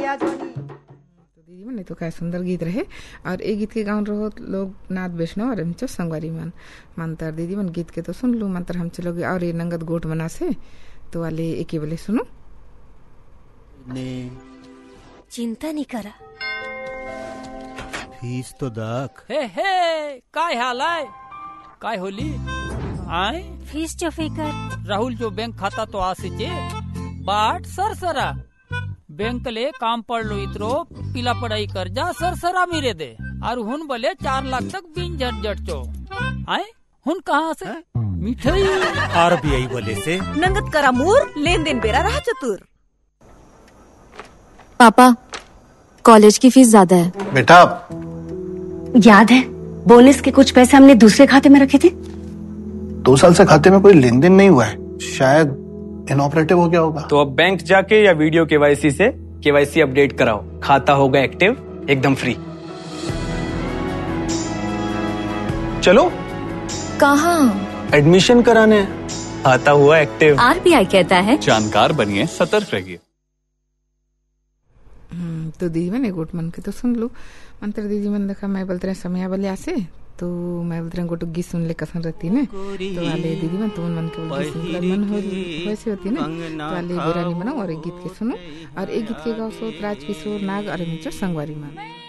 दीदी मन तो क्या सुंदर गीत रहे और ये गीत के गाँव रहो लोग नाद वैष्णव और हमचो संगवारी मन मंत्र दीदी मन गीत के तो सुन लू मंत्र हम चलोगे और ये नंगत गोट बना से तो वाले एक ही बोले सुनो ने चिंता नहीं करा फीस तो दाख हे काय हाल है काय होली आए फीस जो फिकर राहुल जो बैंक खाता तो आसे बाट सरसरा बैंक ले काम पड़ लो इतरो पीला पढ़ाई कर जा सरसरा मेरे दे और हुन बोले 4 लाख तक बिन झट झट चो आए हुन कहाँ से मिठाई आरबीआई बोले से नंगत करा मूर लेन देन बेरा रहा चतुर। पापा कॉलेज की फीस ज्यादा है। बेटा याद है बोनस के कुछ पैसे हमने दूसरे खाते में रखे थे। 2 साल से खाते में कोई लेन देन नहीं हुआ है, शायद इनऑपरेटिव हो गया होगा। तो अब बैंक जाके या वीडियो केवाईसी से केवाईसी अपडेट कराओ, खाता होगा एक्टिव एकदम फ्री। चलो कहाँ? एडमिशन कराने, आता हुआ एक्टिव। आरबीआई कहता है जानकार बनिए सतर्क रहिए। तो दीदी मन गोट मन के तो सुन लू मंत्र दीदी मन देखा मैं बोलते रहे समय वाले आसे तो मैं बोलते रहे गोटो गीत सुन ले कसन रहती ने तो वाले दीदी मन तुम मन के बोल गीत मन हो वैसे होती ने तो वाले बेरा नहीं बनाओ और एक गीत के सुनो और एक गीत के गाओ सो राज किशोर नाग और मिचो संगवारी मन।